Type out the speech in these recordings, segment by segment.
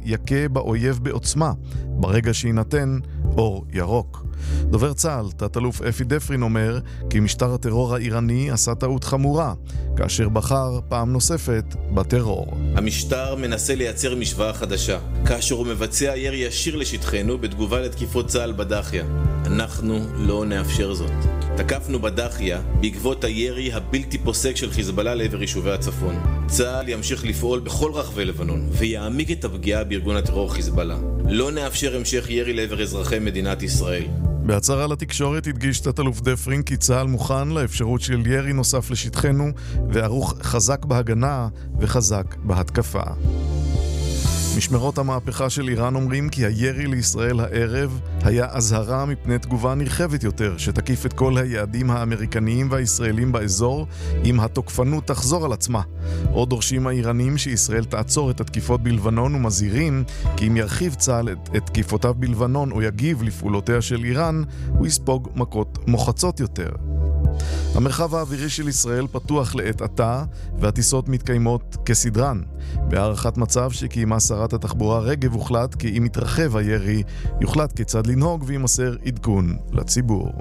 יכה באויב בעוצמה, ברגע שיינתן אור ירוק. דובר צה"ל, תת-אלוף אפי דפרין, אומר כי משטר הטרור האיראני עשה טעות חמורה, כאשר בחר פעם נוספת בטרור. המשטר מנסה לייצר משוואה חדשה, כאשר הוא מבצע ירי ישיר לשטחנו בתגובה לתקיפות צה"ל בדחיה. אנחנו לא נאפשר זאת. תקפנו בדחיה בעקבות הירי הבלתי פוסק של חיזבאללה לעבר יישובי הצפון. צה"ל ימשיך לפעול בכל רחבי לבנון ויעמיק את הפגיעה בארגון הטרור חיזבאללה. לא נאפשר המשך ירי לעבר אזרחי מדינת ישראל. בהצהרה לתקשורת הדגיש תת-אלוף דפרין כי צה"ל מוכן לאפשרות של ירי נוסף לשטחנו וערוך חזק בהגנה וחזק בהתקפה. משמרות המהפכה של איראן אומרים כי הירי לישראל הערב היה אזהרה מפני תגובה נרחבת יותר שתקיף את כל היעדים האמריקניים והישראלים באזור אם התוקפנות תחזור על עצמה. עוד דורשים האיראנים שישראל תעצור את התקיפות בלבנון ומזהירים כי אם ירחיב צה"ל את תקיפותיו בלבנון או יגיב לפעולותיה של איראן הוא יספוג מכות מוחצות יותר. המרחב האווירי של ישראל פתוח לעת עתה והטיסות מתקיימות כסדרן. בהערכת מצב שקיימה שרת התחבורה רגב הוחלט כי אם יתרחב הירי יוחלט כיצד לנהוג וימסר עדכון לציבור.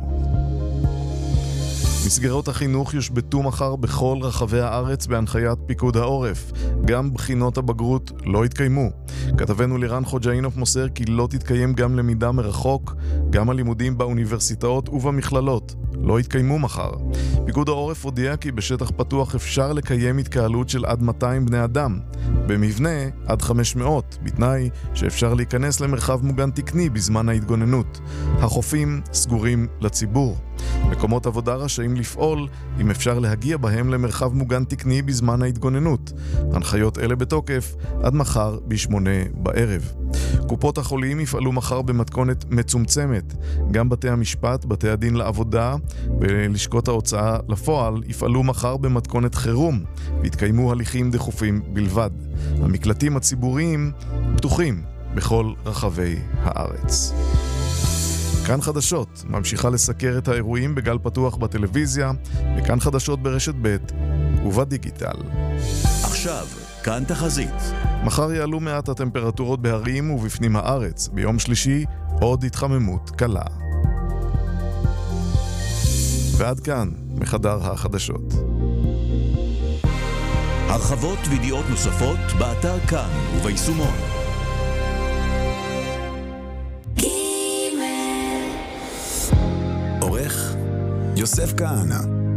מסגרות החינוך יושבתו מחר בכל רחבי הארץ בהנחיית פיקוד העורף. גם בחינות הבגרות לא יתקיימו. כתבנו לירן חוג'אינוף מוסר כי לא תתקיים גם למידה מרחוק, גם הלימודים באוניברסיטאות ובמכללות לא יתקיימו מחר. פיקוד העורף הודיע כי בשטח פתוח אפשר לקיים התקהלות של עד 200 בני אדם. במבנה עד 500, בתנאי שאפשר להיכנס למרחב מוגן תקני בזמן ההתגוננות. החופים סגורים לציבור. מקומות עבודה רשאים לפעול אם אפשר להגיע בהם למרחב מוגן תקני בזמן ההתגוננות. הנחיות אלה בתוקף עד מחר ב8 בערב. קופות החולים יפעלו מחר במתכונת מצומצמת. גם בתי המשפט, בתי הדין לעבודה ולשכות ההוצאה לפועל יפעלו מחר במתכונת חירום והתקיימו הליכים דחופים בלבד. המקלטים הציבוריים פתוחים בכל רחבי הארץ. כאן חדשות ממשיכה לסקר את האירועים בגל פתוח בטלוויזיה, וכאן חדשות ברשת ב' ובדיגיטל. עכשיו, כאן תחזית. מחר יעלו מעט הטמפרטורות בהרים ובפנים הארץ. ביום שלישי עוד התחממות קלה. ועד כאן מחדר החדשות. הרחבות וידיעות נוספות באתר כאן וביישומון. עורך יוסף כהנא.